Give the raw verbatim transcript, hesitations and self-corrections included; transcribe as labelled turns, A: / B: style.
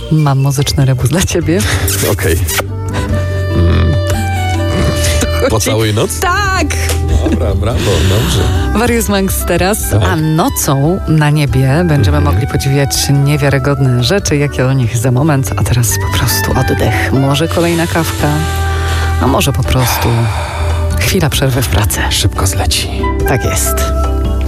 A: Mam muzyczny rebus dla ciebie.
B: Okej. Mm. Po całej nocy?
A: Tak!
B: Dobra, brawo, dobrze.
A: Warius Max teraz,
B: Tak.
A: a nocą na niebie będziemy
B: Mhm.
A: mogli podziwiać niewiarygodne rzeczy, jakie o nich za moment, a teraz po prostu oddech. Może kolejna kawka, a może po prostu chwila przerwy w pracy.
B: Szybko zleci.
A: Tak jest.